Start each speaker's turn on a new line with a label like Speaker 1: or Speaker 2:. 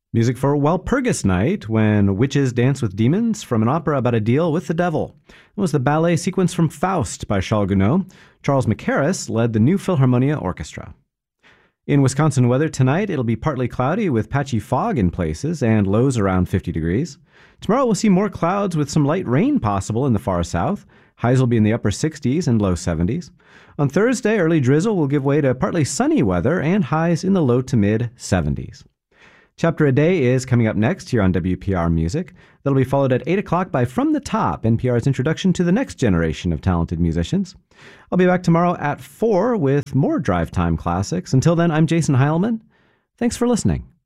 Speaker 1: Music for Walpurgis Night, when witches dance with demons, from an opera about a deal with the devil. It was the ballet sequence from Faust by Charles Gounod. Charles Mackerras led the New Philharmonia Orchestra. In Wisconsin weather tonight, it'll be partly cloudy with patchy fog in places and lows around 50 degrees. Tomorrow we'll see more clouds with some light rain possible in the far south. Highs will be in the upper 60s and low 70s. On Thursday, early drizzle will give way to partly sunny weather and highs in the low to mid 70s. Chapter a Day is coming up next here on WPR Music. That'll be followed at 8 o'clock by From the Top, NPR's introduction to the next generation of talented musicians. I'll be back tomorrow at 4 with more Drive Time classics. Until then, I'm Jason Heilman. Thanks for listening.